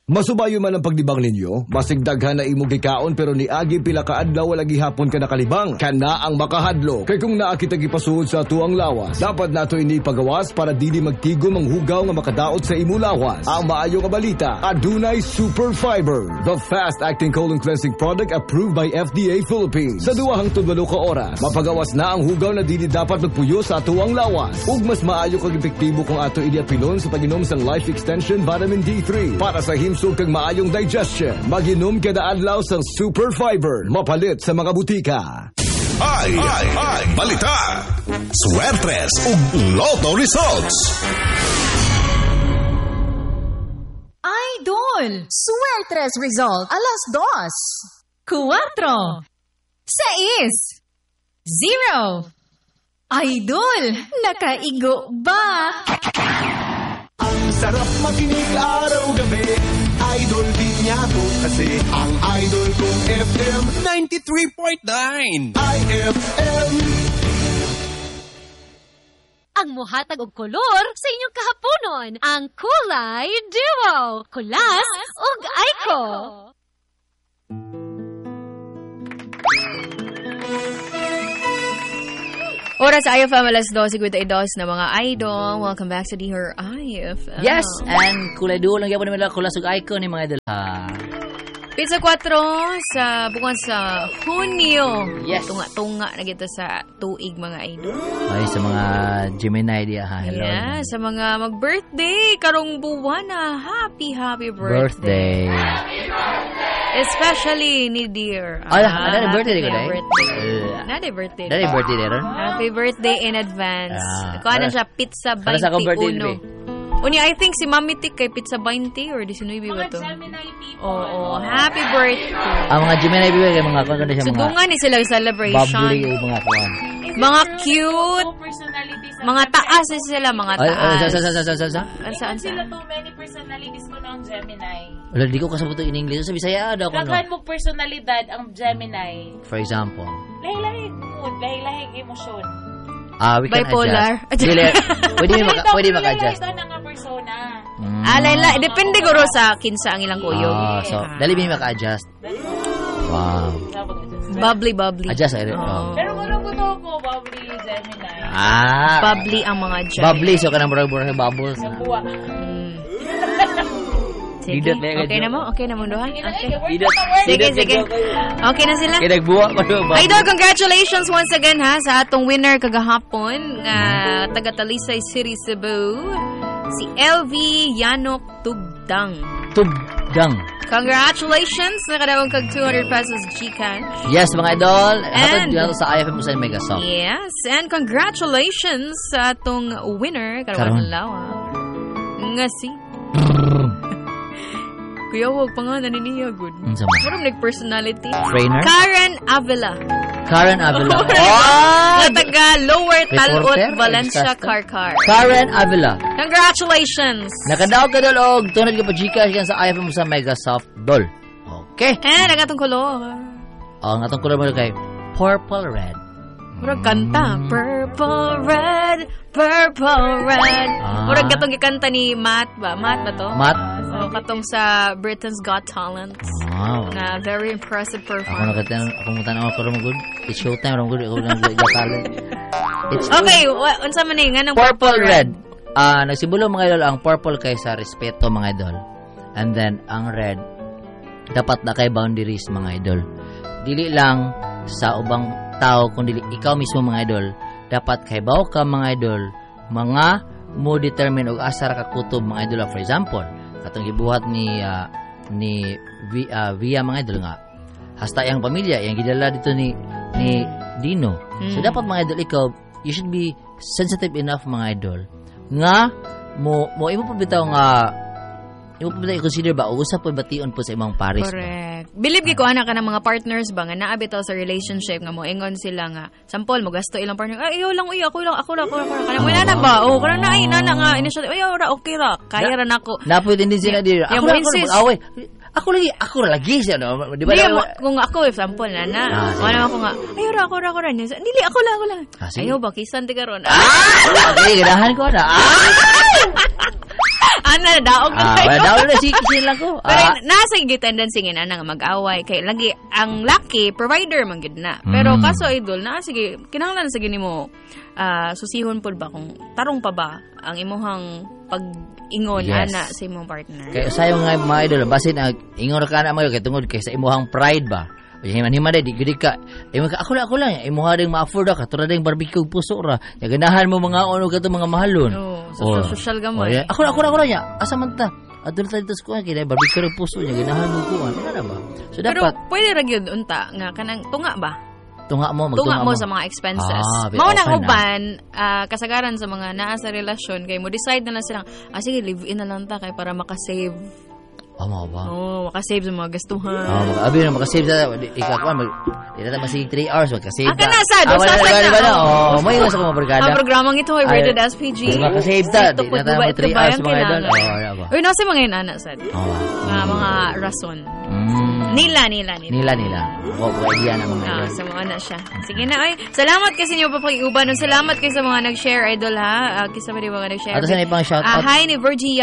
Masubayo man ang pagdibang ninyo, masigdaghan na imong gikaon pero niagi pila ka adlaw wala gihapon ka nakalibang. Kana ang makahadlo. Kay kung naa kita gipasuod sa tuang lawas, dapat nato ini pagawas para dili magtigom ang hugaw nga makadaot sa imo lawas. Ang maayo nga balita, adunay Super Fiber, the fast-acting colon cleansing product approved by FDA Philippines. Sa 2 hangtod 8 ka oras, mapagawas na ang hugaw na dili dapat magpuyo sa tuang lawas. Ug mas maayo kag epektibo kung ato ini apilon sa pag-inom sa Life Extension Vitamin D3 para sa himsog kag maayong digestion. Mag-inom kada adlaw sang Super Fiber. Mapalit sa mga butika. Ay, balita! Swertres ug Lotto Results! Idol! Swertres Result, alas 2. 4. 6. 0. Idol! Nakaigo ba? Ang sarap makinig araw-gabi. Idol din niya to kasi ang idol kong FM 93.9 IFM. Ang muhatag og kolor sa inyong kahaponon, ang Kulay Duo, Kulas ug Aiko. Oras sa IFM, alas 12:52 na mga idol. Welcome back to Dear IFM. Yes, and kulay duo lang yapon nila kulasog icon ni mga idol. Pizza 4 sa buwan sa Hunyo. Yes. Tunga-tunga na kita sa tuig mga idol. Ay, sa mga Gemini dia ha. Hello. Yeah, sa mga mag-birthday karong buwan na happy birthday. Especially ni Dear. Another birthday ko dai. Another birthday. Another birthday there. Happy birthday in advance. Kuha na siya pizza 21. Sa akong birthday. Uni, I think si Mami Tik kay pizza 20 or 19 ba to? Oo, happy birthday. Ang mga Gemini people kay mga kung siya mga sudungan ni sila celebration. Bubbly mga kuan. Mga cute. Mga taas ni sila, mga taas. Saan sila too many personalities ko ng Gemini. Wala, di ko kasabot in English. Sa Bisaya daw ko. Daghan mo personalidad ang Gemini. For example? Lahing mood, lahing emosyon. We can bipolar. Pwede maka-adjust. Ito na nga persona. Layla, depende guro sa kinsa ang ilang kuyog. So, dali may maka-adjust. Wow. Bubbly. Adjust. Pero kung ko to ko, bubbly Gemini. Bubbly ang mga Gemini. Bubbly, so kanang burang bubbles. Nabuwa. Sige. Okay na mo? Okay na mo, Duhan? Okay. Sige. Okay na sila? Kinagbuwa ko. Idol, congratulations once again ha sa atong winner kagahapon nga taga Talisay City, Cebu. Si LV Yanok Tugdang. Congratulations! Nakadawang kag 200 pesos Gcash. Yes, mga idol. Hatod dito sa IFM Usain Megasoft. Yes, and congratulations sa atong winner karon lawa. Nga si Kuya, huwag pa nga naniniya, good. Parang nag-personality. Trainer? Karen Avila. Oh! Taga Lower Talot, Valencia, Karkar. Karen Avila. Congratulations! Nakadaog ka dol og tunod ka pa Gcash yan sa IFM sa Megasoft Dol. Okay. And ang atong kolor. Ang atong kolor mo kay Purple Red. Murag kanta. Purple Red. Murag katong gikanta ni Matt ba? Matt ba to? Matt? Katong sa Britain's Got Talent. Wow. Na very impressive performance. Ako mo good. It's showtime good. Ako lang Got Talent. Okay, unsa man ni nga nang Purple Red. Nagsimbolo mga idol ang purple kay sa respeto mga idol. And then ang red dapat na kay boundaries mga idol. Dili lang sa ubang tao kundi ikaw mismo mga idol. Dapat kay bawo ka mga idol. Mga mo determine og asa ra ka kutob mga idol. For example, katong gibuhat ni Via mga idol nga. Hasta yang pamilya yang gidala dito ni Dino. So dapat mga idol ikaw you should be sensitive enough mga idol nga mo imo pabitaw nga imo pabitaw i-consider ba usap po bation po sa imong pares. Correct. Believe ko ana ka ng mga partners ba nga naa bitaw sa relationship nga mo ingon sila nga sample mo gasto ilang partner ayaw lang ako lang kana mo na ba kana na ay na nga initially ayaw ra okay ra kaya ra nako na pwede din sila diri ako lagi siya no di ba kung ako example na wala ako nga ayaw ra ako ra niya dili ako lang ayaw ba kisan ti karon okay ganahan ko na Ana, daog na tayo. Wala daw na sige lang ko. Pero nasa yung tendency nga na nga mag-away. Kay lagi, ang lucky, provider man gid na. Pero kaso, idol, sige, kinahanglan sa gini mo, susihon po ba kung tarong pa ba ang imuhang pag-ingon ana sa imong partner. Kaya sayo nga mga idol, basin ingon ka na mga kay tungod kay sa imuhang pride ba. Himan di gudi ka. Ako lang imuha ding ma-afford ka tura ding barbecue puso ra. Ya ganahan mo mga ono ka to mga mahalon. Social gamay. Ako lang ya. Asa man ta? Adul ta dito ko kay barbecue ra puso nya ganahan mo ko. Ano ba? So pero dapat pwede ra gyud unta nga kanang tunga ba? Tunga mo sa mga expenses. Mao nang uban kasagaran sa mga naa sa relasyon kay mo decide na lang silang sige live in na lang ta kay para makasave. Mao ba? Makasave sa mga gastuhan. Abi na makasave sa ikakuan ita ta masig 3 hours makasave ta. Kana sad na. May sa mga barkada. Ang programang ito ay rated SPG. Makasave ta. Di na ta 3 hours mga idol. Uy, nasa mga inana sad. Mga rason. Nila. Ako po idea na mga idol. Sa mga na siya. Sige na, ay. Salamat kasi niyo pa pag-iuban. Salamat kayo sa mga nag-share, idol, ha? Kisa ba di mga nag-share? Ato sa ipang shoutout. Hi ni Virgie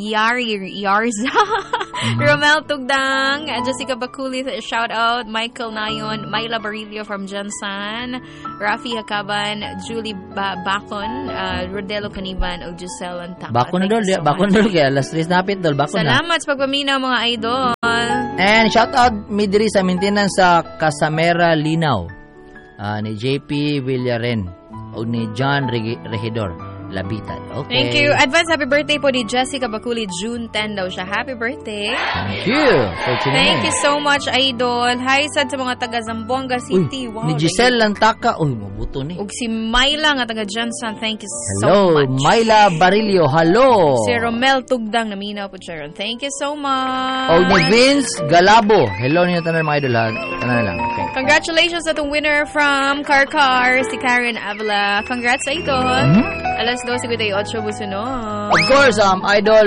Yarza. Romel Tugdang. Jessica Baculis, shoutout. Michael Nayon. Myla Barillo from Jansan. Rafi Hakaban. Julie Bacon. Rodelo Caniban. O Giselle Antapa. Bakon na dol. Kaya alas 3 napit dol. Bakon na. Salamat sa pagpaminaw, mga idol. And shout out mi diri sa maintenance sa Casamera Linaw. Ni JP Villaren o ni John Regidor Labitan. Okay. Thank you. Advance happy birthday po ni Jessica Baculi. June 10 daw siya. Happy birthday. Thank you. Thank you so much, idol. Hi sad sa mga taga Zamboanga City. Wow. Ni Giselle Lantaka. Mabuto ni. Ug si Myla nga taga Johnson. Thank you so much. Hello, Myla Barillo. Hello. Si Romel Tugdang naminaw po siya. Thank you so much. O ni Vince Galabo. Hello niyo tanan mga idol. Tanan lang. Okay. Congratulations sa itong winner from Karkar, si Karen Avila. Congrats sa idol. Alas 12:58 busunod. Of course, idol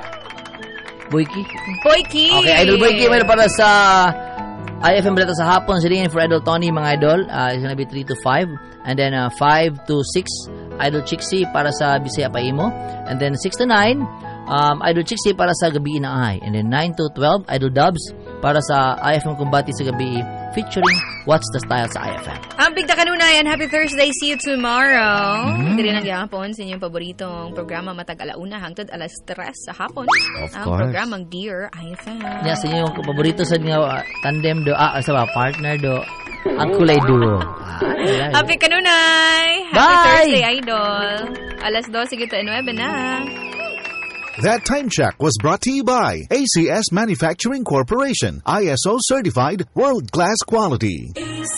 Boyki. Okay, idol Boyki may para sa IFM Balita sa hapon. Silingin for idol Tony, mga idol. It's gonna be 3 to 5. And then 5 to 6, idol Chixie para sa Bisaya Paimo. And then 6 to 9, idol Chixie para sa Gabi Inaay. And then 9 to 12, idol Dubs para sa IFM Kumbati sa Gabi, featuring What's the Style sa IFM. Ang bigta kanunayan, happy Thursday, see you tomorrow. Dili nang gihapon sa inyong paboritong programa matag alauna hangtod alas 3 sa hapon. Ang programang Dear IFM. Yeah, sa inyong paborito sa nga tandem do, sa partner do, ang kulay duo. Happy kanunay. Happy Thursday, idol. Alas 12:09 na. That time check was brought to you by ACS Manufacturing Corporation, ISO certified, world-class quality.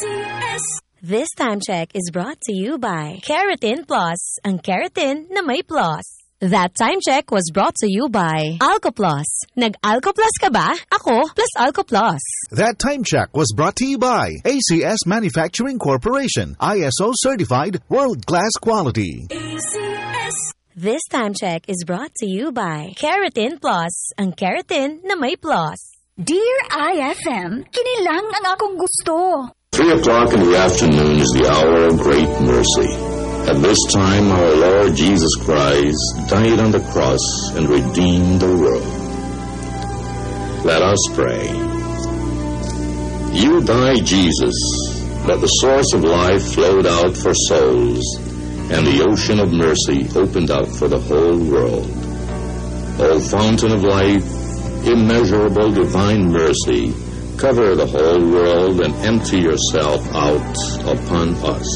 This time check is brought to you by Keratin Plus, ang keratin na may plus. That time check was brought to you by Alco Plus. Nag-Alco Plus ka ba? Ako plus Alco Plus. That time check was brought to you by ACS Manufacturing Corporation, ISO certified, world-class quality. This time check is brought to you by Keratin Plus, ang keratin na may plus. Dear IFM, kinilang ang akong gusto. 3 o'clock in the afternoon is the hour of great mercy. At this time, our Lord Jesus Christ died on the cross and redeemed the world. Let us pray. You died, Jesus, that the source of life flowed out for souls, and the ocean of mercy opened out for the whole world. O fountain of life, immeasurable divine mercy, cover the whole world and empty yourself out upon us.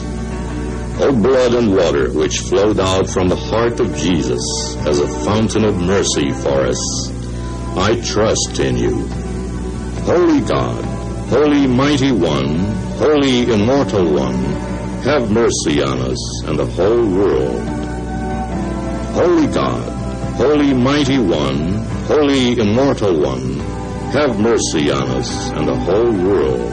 O blood and water which flowed out from the heart of Jesus as a fountain of mercy for us, I trust in you. Holy God, Holy Mighty One, Holy Immortal One, have mercy on us and the whole world. Holy God, Holy Mighty One, Holy Immortal One, have mercy on us and the whole world.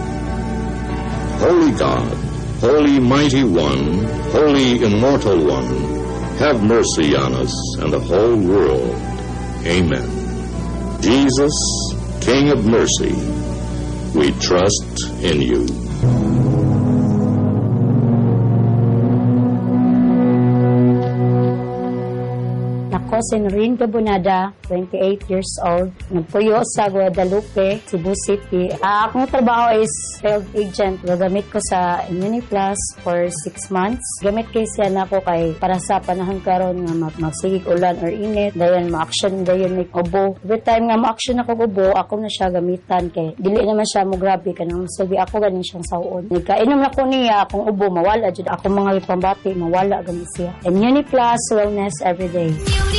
Holy God, Holy Mighty One, Holy Immortal One, have mercy on us and the whole world. Amen. Jesus, King of mercy, we trust in you. Rin Gabonada, 28 years old. Nagpuyo sa Guadalupe, Cebu City. Akong trabaho is field agent. Gagamit ko sa Immuniplus for 6 months. Gamit kay siya na ko kay para sa panahon karon nga magsigig ulan or init. Dayon ma-action dayon may ubo. Every time nga ma-action ako ubo, ako na siya gamitan kay dili naman siya mo grabe kanang sabi ako ganin siyang saon. Nagkainom na ko niya akong ubo mawala jud ako mga ipambati mawala gani siya. Immuniplus wellness every day.